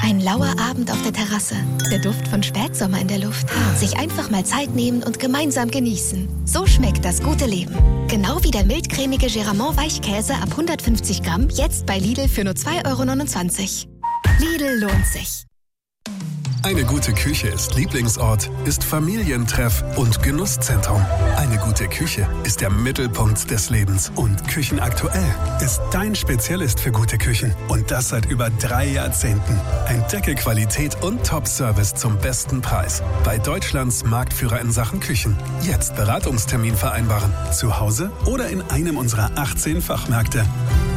Ein lauer Abend auf der Terrasse. Der Duft von Spätsommer in der Luft. Sich einfach mal Zeit nehmen und gemeinsam genießen. So schmeckt das gute Leben. Genau wie der mildcremige Geramont Weichkäse ab 150 Gramm. Jetzt bei Lidl für nur 2,29 €. Lidl lohnt sich. Eine gute Küche ist Lieblingsort, ist Familientreff und Genusszentrum. Eine gute Küche ist der Mittelpunkt des Lebens. Und Küchenaktuell ist dein Spezialist für gute Küchen. Und das seit über 3 Jahrzehnten. Entdecke Qualität und Top-Service zum besten Preis. Bei Deutschlands Marktführer in Sachen Küchen. Jetzt Beratungstermin vereinbaren. Zu Hause oder in einem unserer 18 Fachmärkte.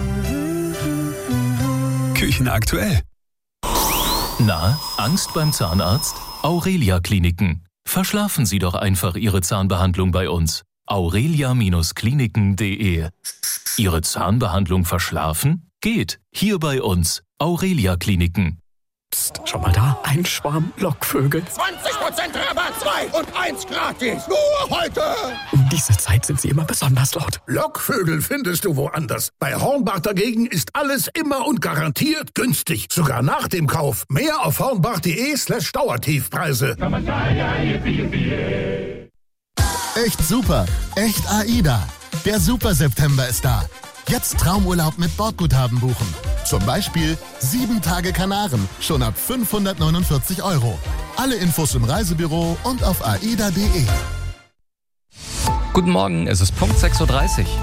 Küchenaktuell. Na, Angst beim Zahnarzt? Aurelia Kliniken. Verschlafen Sie doch einfach Ihre Zahnbehandlung bei uns. aurelia-kliniken.de. Ihre Zahnbehandlung verschlafen? Geht. Hier bei uns. Aurelia Kliniken. Psst, schau mal da. Ein Schwarm Lockvögel. 20% Rabatt, 2 und 1 gratis. Nur heute. Um diese Zeit sind sie immer besonders laut. Lockvögel findest du woanders. Bei Hornbach dagegen ist alles immer und garantiert günstig. Sogar nach dem Kauf. Mehr auf hornbach.de/Dauertiefpreise. Echt super. Echt AIDA. Der Super September ist da. Jetzt Traumurlaub mit Bordguthaben buchen. Zum Beispiel 7 Tage Kanaren, schon ab 549 €. Alle Infos im Reisebüro und auf aida.de. Guten Morgen, es ist Punkt 6:30 Uhr.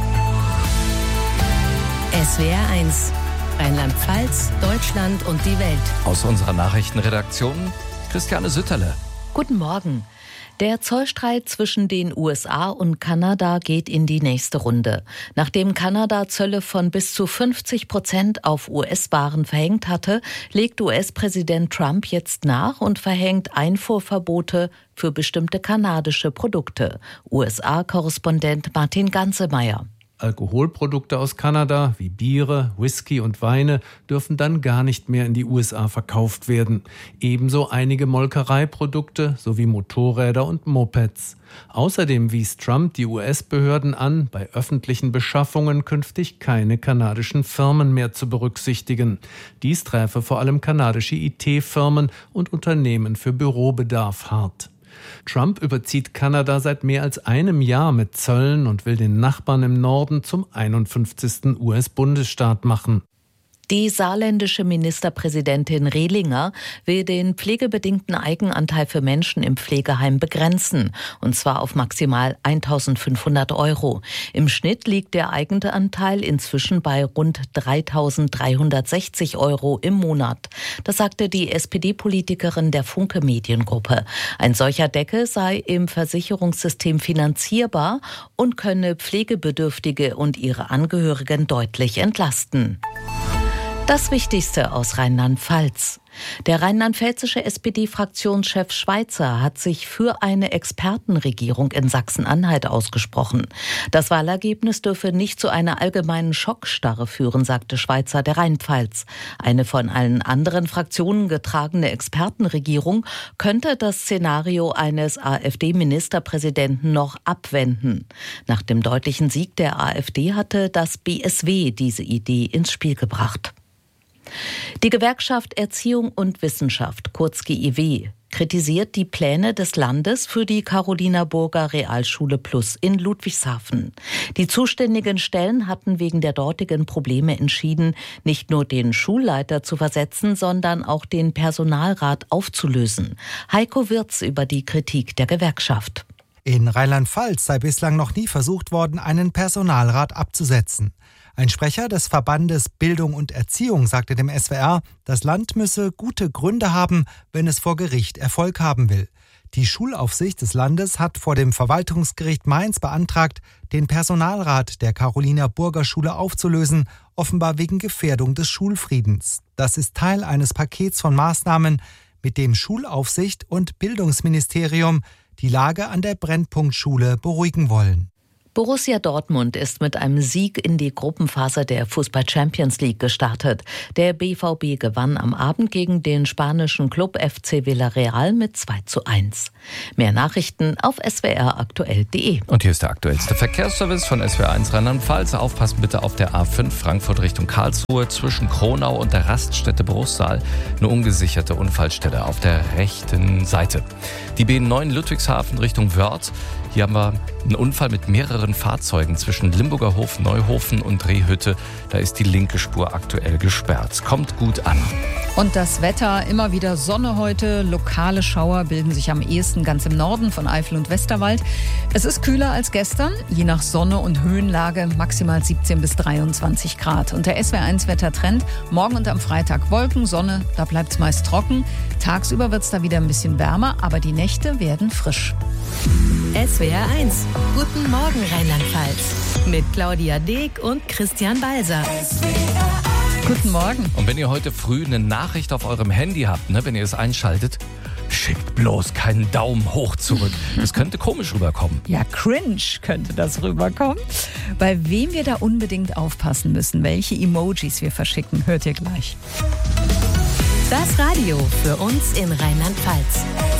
SWR 1, Rheinland-Pfalz, Deutschland und die Welt. Aus unserer Nachrichtenredaktion Christiane Sütterle. Guten Morgen. Der Zollstreit zwischen den USA und Kanada geht in die nächste Runde. Nachdem Kanada Zölle von bis zu 50% auf US-Waren verhängt hatte, legt US-Präsident Trump jetzt nach und verhängt Einfuhrverbote für bestimmte kanadische Produkte. USA-Korrespondent Martin Gansemeyer. Alkoholprodukte aus Kanada wie Biere, Whisky und Weine dürfen dann gar nicht mehr in die USA verkauft werden. Ebenso einige Molkereiprodukte sowie Motorräder und Mopeds. Außerdem wies Trump die US-Behörden an, bei öffentlichen Beschaffungen künftig keine kanadischen Firmen mehr zu berücksichtigen. Dies träfe vor allem kanadische IT-Firmen und Unternehmen für Bürobedarf hart. Trump überzieht Kanada seit mehr als einem Jahr mit Zöllen und will den Nachbarn im Norden zum 51. US-Bundesstaat machen. Die saarländische Ministerpräsidentin Rehlinger will den pflegebedingten Eigenanteil für Menschen im Pflegeheim begrenzen, und zwar auf maximal 1.500 €. Im Schnitt liegt der Eigenanteil inzwischen bei rund 3.360 € im Monat. Das sagte die SPD-Politikerin der Funke Mediengruppe. Ein solcher Deckel sei im Versicherungssystem finanzierbar und könne Pflegebedürftige und ihre Angehörigen deutlich entlasten. Das Wichtigste aus Rheinland-Pfalz. Der rheinland-pfälzische SPD-Fraktionschef Schweizer hat sich für eine Expertenregierung in Sachsen-Anhalt ausgesprochen. Das Wahlergebnis dürfe nicht zu einer allgemeinen Schockstarre führen, sagte Schweizer der Rheinpfalz. Eine von allen anderen Fraktionen getragene Expertenregierung könnte das Szenario eines AfD-Ministerpräsidenten noch abwenden. Nach dem deutlichen Sieg der AfD hatte das BSW diese Idee ins Spiel gebracht. Die Gewerkschaft Erziehung und Wissenschaft, kurz GEW, kritisiert die Pläne des Landes für die Carolina-Burger Realschule Plus in Ludwigshafen. Die zuständigen Stellen hatten wegen der dortigen Probleme entschieden, nicht nur den Schulleiter zu versetzen, sondern auch den Personalrat aufzulösen. Heiko Wirz über die Kritik der Gewerkschaft. In Rheinland-Pfalz sei bislang noch nie versucht worden, einen Personalrat abzusetzen. Ein Sprecher des Verbandes Bildung und Erziehung sagte dem SWR, das Land müsse gute Gründe haben, wenn es vor Gericht Erfolg haben will. Die Schulaufsicht des Landes hat vor dem Verwaltungsgericht Mainz beantragt, den Personalrat der Carolina-Burger Schule aufzulösen, offenbar wegen Gefährdung des Schulfriedens. Das ist Teil eines Pakets von Maßnahmen, mit dem Schulaufsicht und Bildungsministerium die Lage an der Brennpunktschule beruhigen wollen. Borussia Dortmund ist mit einem Sieg in die Gruppenphase der Fußball-Champions League gestartet. Der BVB gewann am Abend gegen den spanischen Club FC Villarreal mit 2:1. Mehr Nachrichten auf swraktuell.de. Und hier ist der aktuellste Verkehrsservice von SWR1 Rheinland-Pfalz. Aufpassen bitte auf der A5 Frankfurt Richtung Karlsruhe zwischen Kronau und der Raststätte Bruchsal. Eine ungesicherte Unfallstelle auf der rechten Seite. Die B9 Ludwigshafen Richtung Wörth. Hier haben wir einen Unfall mit mehreren Fahrzeugen zwischen Limburger Hof, Neuhofen und Rehhütte. Da ist die linke Spur aktuell gesperrt. Kommt gut an. Und das Wetter, immer wieder Sonne heute. Lokale Schauer bilden sich am ehesten ganz im Norden von Eifel und Westerwald. Es ist kühler als gestern, je nach Sonne und Höhenlage maximal 17 bis 23 Grad. Und der SWR1-Wettertrend, morgen und am Freitag Wolken, Sonne, da bleibt es meist trocken. Tagsüber wird es da wieder ein bisschen wärmer, aber die Nächte werden frisch. SWR1, guten Morgen Rheinland-Pfalz. Mit Claudia Deek und Christian Balser. Guten Morgen. Und wenn ihr heute früh eine Nachricht auf eurem Handy habt, wenn ihr es einschaltet, schickt bloß keinen Daumen hoch zurück. Das könnte komisch rüberkommen. Ja, cringe könnte das rüberkommen. Bei wem wir da unbedingt aufpassen müssen, welche Emojis wir verschicken, hört ihr gleich. Das Radio für uns in Rheinland-Pfalz.